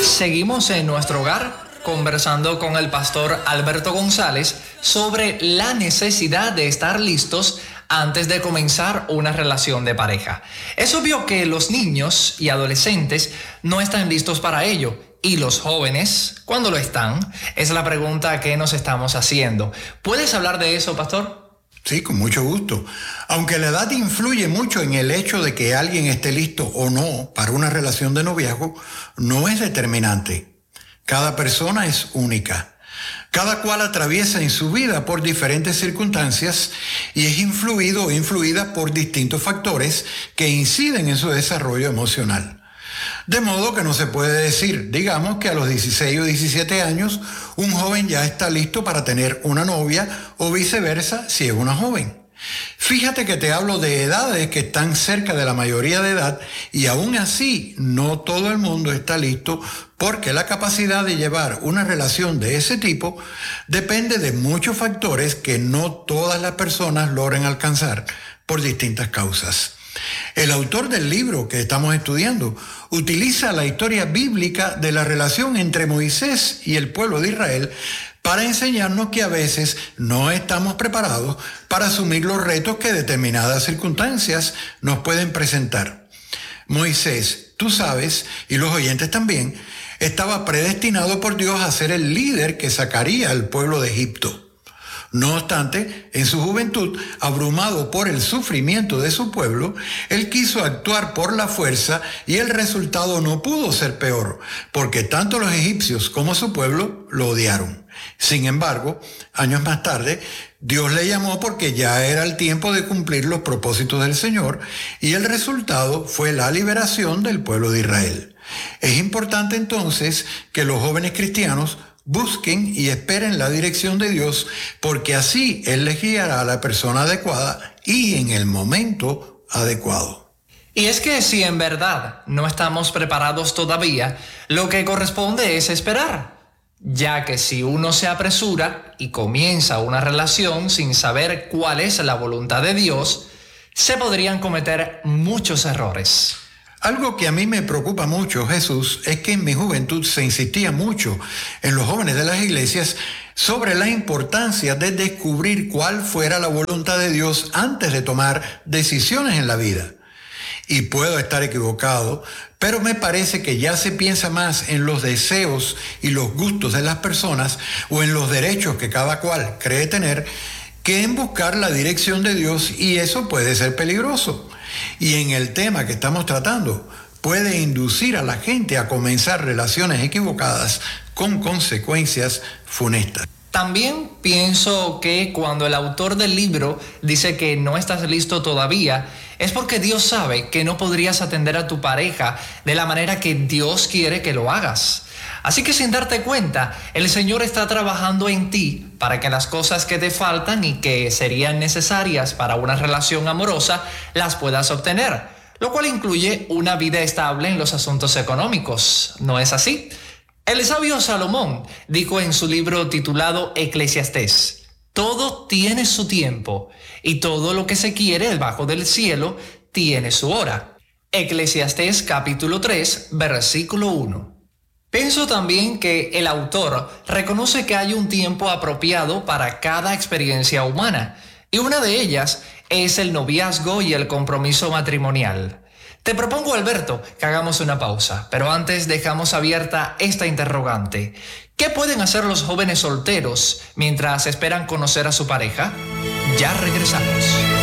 Seguimos en nuestro hogar conversando con el pastor Alberto González sobre la necesidad de estar listos antes de comenzar una relación de pareja. Es obvio que los niños y adolescentes no están listos para ello. ¿Y los jóvenes, cuándo lo están? Es la pregunta que nos estamos haciendo. ¿Puedes hablar de eso, pastor? Sí, con mucho gusto. Aunque la edad influye mucho en el hecho de que alguien esté listo o no para una relación de noviazgo, no es determinante. Cada persona es única. Cada cual atraviesa en su vida por diferentes circunstancias y es influido o influida por distintos factores que inciden en su desarrollo emocional. De modo que no se puede decir, digamos, que a los 16 o 17 años un joven ya está listo para tener una novia o viceversa si es una joven. Fíjate que te hablo de edades que están cerca de la mayoría de edad y aún así no todo el mundo está listo porque la capacidad de llevar una relación de ese tipo depende de muchos factores que no todas las personas logran alcanzar por distintas causas. El autor del libro que estamos estudiando utiliza la historia bíblica de la relación entre Moisés y el pueblo de Israel para enseñarnos que a veces no estamos preparados para asumir los retos que determinadas circunstancias nos pueden presentar. Moisés, tú sabes, y los oyentes también, estaba predestinado por Dios a ser el líder que sacaría al pueblo de Egipto. No obstante, en su juventud, abrumado por el sufrimiento de su pueblo, él quiso actuar por la fuerza y el resultado no pudo ser peor, porque tanto los egipcios como su pueblo lo odiaron. Sin embargo, años más tarde, Dios le llamó porque ya era el tiempo de cumplir los propósitos del Señor y el resultado fue la liberación del pueblo de Israel. Es importante entonces que los jóvenes cristianos busquen y esperen la dirección de Dios, porque así Él les guiará a la persona adecuada y en el momento adecuado. Y es que si en verdad no estamos preparados todavía, lo que corresponde es esperar, ya que si uno se apresura y comienza una relación sin saber cuál es la voluntad de Dios, se podrían cometer muchos errores. Algo que a mí me preocupa mucho, Jesús, es que en mi juventud se insistía mucho en los jóvenes de las iglesias sobre la importancia de descubrir cuál fuera la voluntad de Dios antes de tomar decisiones en la vida. Y puedo estar equivocado, pero me parece que ya se piensa más en los deseos y los gustos de las personas o en los derechos que cada cual cree tener que en buscar la dirección de Dios, y eso puede ser peligroso. Y en el tema que estamos tratando, puede inducir a la gente a comenzar relaciones equivocadas con consecuencias funestas. También pienso que cuando el autor del libro dice que no estás listo todavía, es porque Dios sabe que no podrías atender a tu pareja de la manera que Dios quiere que lo hagas. Así que sin darte cuenta, el Señor está trabajando en ti para que las cosas que te faltan y que serían necesarias para una relación amorosa las puedas obtener, lo cual incluye una vida estable en los asuntos económicos. ¿No es así? El sabio Salomón dijo en su libro titulado Eclesiastés: todo tiene su tiempo y todo lo que se quiere debajo del cielo tiene su hora. Eclesiastés capítulo 3, versículo 1. Pienso también que el autor reconoce que hay un tiempo apropiado para cada experiencia humana, y una de ellas es el noviazgo y el compromiso matrimonial. Te propongo, Alberto, que hagamos una pausa, pero antes dejamos abierta esta interrogante. ¿Qué pueden hacer los jóvenes solteros mientras esperan conocer a su pareja? Ya regresamos.